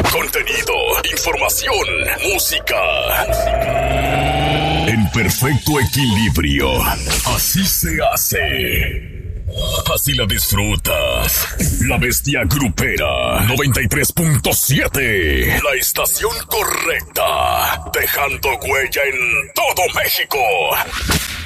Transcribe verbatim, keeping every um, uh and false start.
contenido, información, música. En perfecto equilibrio. Así se hace. Así la disfrutas. La Bestia Grupera noventa y tres punto siete. La estación correcta. Dejando huella en todo México.